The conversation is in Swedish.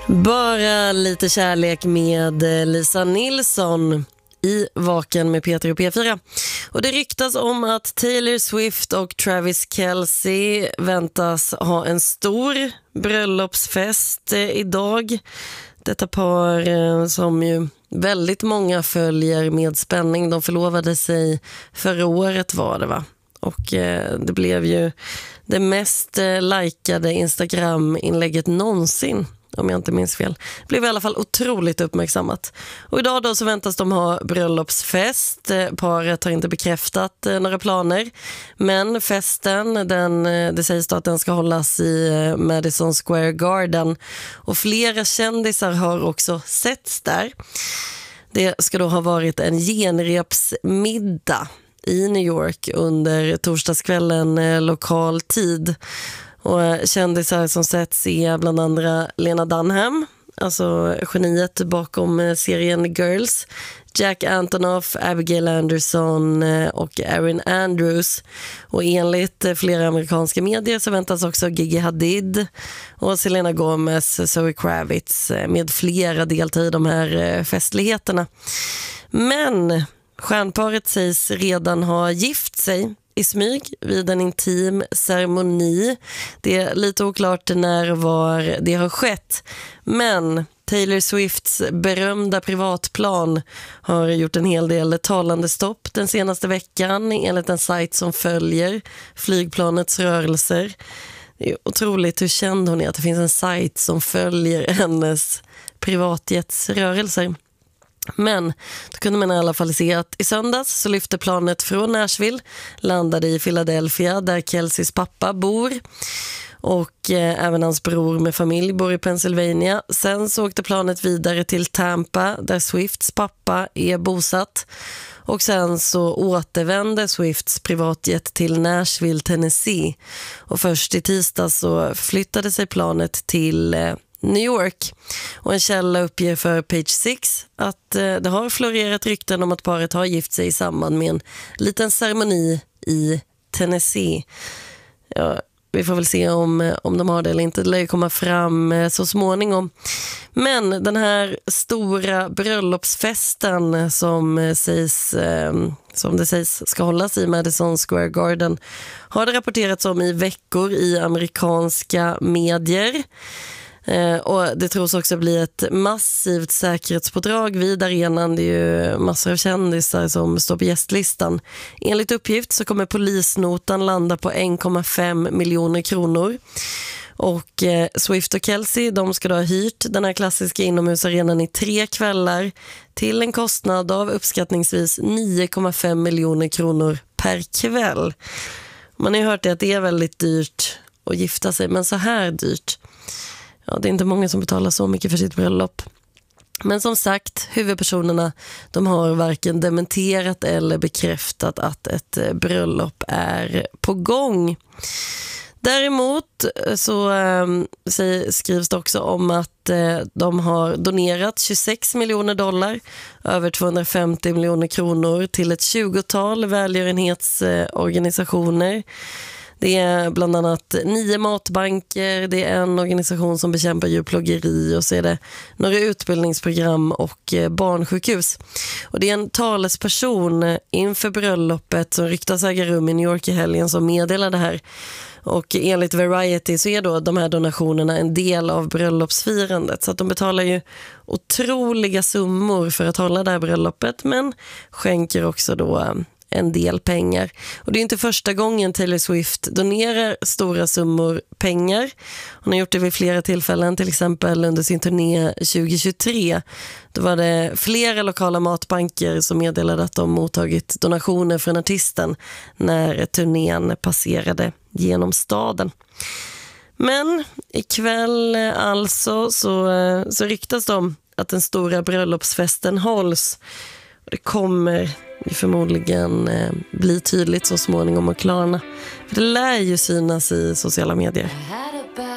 Bara lite kärlek med Lisa Nilsson i Vaken med Peter och P4. Och det ryktas om att Taylor Swift och Travis Kelce väntas ha en stor bröllopsfest idag. Detta par som ju väldigt många följer med spänning. De förlovade sig förra året var det, va? Och det blev ju det mest likade Instagram-inlägget någonsin, om jag inte minns fel. Det blev i alla fall otroligt uppmärksammat. Och idag då så väntas de ha bröllopsfest. Paret har inte bekräftat några planer. Men festen, det sägs då att den ska hållas i Madison Square Garden. Och flera kändisar har också setts där. Det ska då ha varit en genrepsmiddag i New York under torsdagskvällen lokal tid. Och kändisar som setts är bland andra Lena Dunham, alltså geniet bakom serien Girls, Jack Antonoff, Abigail Anderson och Erin Andrews. Och enligt flera amerikanska medier så väntas också Gigi Hadid och Selena Gomez, Zoe Kravitz med flera delta i de här festligheterna. Men stjärnparet sägs redan ha gift sig i smyg vid en intim ceremoni. Det är lite oklart när var det har skett. Men Taylor Swifts berömda privatplan har gjort en hel del talande stopp den senaste veckan enligt en sajt som följer flygplanets rörelser. Det är otroligt hur känd hon är att det finns en sajt som följer hennes privatjets rörelser. Men då kunde man i alla fall se att i söndags så lyfte planet från Nashville, landade i Philadelphia där Kelces pappa bor och även hans bror med familj bor i Pennsylvania. Sen så åkte planet vidare till Tampa där Swifts pappa är bosatt och sen så återvände Swifts privatjet till Nashville, Tennessee. Och först i tisdag så flyttade sig planet till New York. Och en källa uppger för Page 6 att det har florerat rykten om att paret har gift sig i samband med en liten ceremoni i Tennessee. Ja, vi får väl se om de har det eller inte. Det lär ju komma fram så småningom. Men den här stora bröllopsfesten som det sägs ska hållas i Madison Square Garden har det rapporterats om i veckor i amerikanska medier. Och det tros också bli ett massivt säkerhetspådrag vid arenan. Det är ju massor av kändisar som står på gästlistan. Enligt uppgift så kommer polisnotan landa på 1,5 miljoner kronor. Och Swift och Kelce, de ska då ha hyrt den här klassiska inomhusarenan i 3 kvällar till en kostnad av uppskattningsvis 9,5 miljoner kronor per kväll. Man har ju hört att det är väldigt dyrt att gifta sig, men så här dyrt. Ja, det är inte många som betalar så mycket för sitt bröllop. Men som sagt, huvudpersonerna de har varken dementerat eller bekräftat att ett bröllop är på gång. Däremot så skrivs det också om att de har donerat $26 miljoner, över 250 miljoner kronor till ett 20-tal välgörenhetsorganisationer. Det är bland annat 9 matbanker, det är en organisation som bekämpar djurplågeri och så är det några utbildningsprogram och barnsjukhus. Och det är en talesperson inför bröllopet som ryktas äga rum i New York i helgen som meddelar det här. Och enligt Variety så är då de här donationerna en del av bröllopsfirandet. Så att de betalar ju otroliga summor för att hålla det här bröllopet men skänker också då en del pengar. Och det är inte första gången Taylor Swift donerar stora summor pengar. Hon har gjort det vid flera tillfällen, till exempel under sin turné 2023. Då var det flera lokala matbanker som meddelade att de mottagit donationer från artisten när turnén passerade genom staden. Men ikväll alltså så ryktas det om att den stora bröllopsfesten hålls. Och det kommer förmodligen bli tydligt så småningom och klarna. För det lär ju synas i sociala medier.